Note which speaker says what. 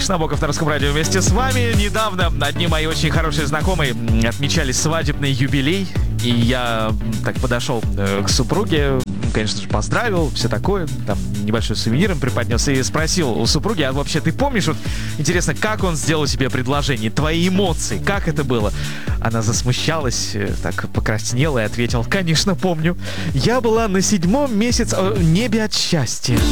Speaker 1: Малыш Набоков на Русском радио вместе с вами. Недавно одни мои очень хорошие знакомые отмечали свадебный юбилей. И я так подошел к супруге, конечно же, поздравил, все такое, там небольшой сувенир им преподнес и спросил у супруги: а вообще ты помнишь, вот интересно, как он сделал тебе предложение, твои эмоции, как это было? Она засмущалась, так покраснела и ответила: конечно, помню. Я была на 7-м месяце небе от счастья.